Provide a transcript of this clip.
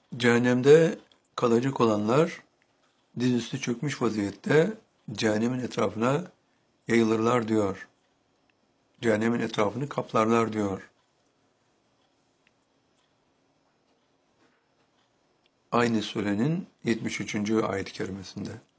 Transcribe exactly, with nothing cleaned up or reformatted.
Cehennemde kalacak olanlar dizüstü çökmüş vaziyette cehennemin etrafına yayılırlar diyor. Cehennemin etrafını kaplarlar diyor. Aynı surenin yetmiş üçüncü ayet-i kerimesinde.